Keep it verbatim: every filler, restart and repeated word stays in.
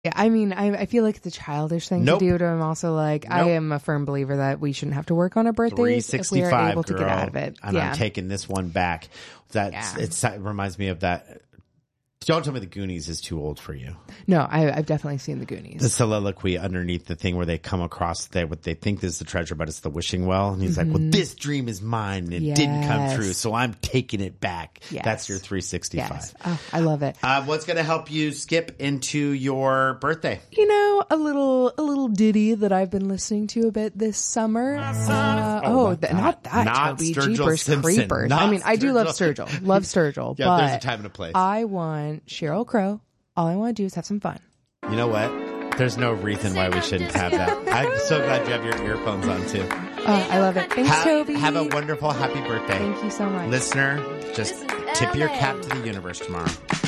Yeah, I mean, I, I feel like it's a childish thing Nope. to do, but I'm also like, Nope. I am a firm believer that we shouldn't have to work on our birthdays if we are able to girl, get out of it. And yeah. I'm taking this one back. That Yeah. it's, it reminds me of that. Don't tell me the Goonies is too old for you. No, I, I've definitely seen the Goonies. The soliloquy underneath the thing where they come across they, what they think is the treasure, but it's the wishing well. And he's mm-hmm. like, well, this dream is mine and it yes. didn't come true, so I'm taking it back. Yes. That's your three sixty-five. Yes. Oh, I love it. Uh, what's going to help you skip into your birthday? You know, a little a little ditty that I've been listening to a bit this summer. Uh, oh, not th- that. not that. Not Toby. Sturgill Jeepers Simpson. Creepers. Not I mean, I do love Sturgill. Sturgill. Love Sturgill. Yeah, but there's a time and a place. I want Sheryl Crow. All I want to do is have some fun. You know what? There's no reason why we shouldn't have that. I'm so glad you have your earphones on too. Oh, I love it. Thanks, have, Toby. Have a wonderful, happy birthday. Thank you so much. Listener, just tip your cap to the universe tomorrow.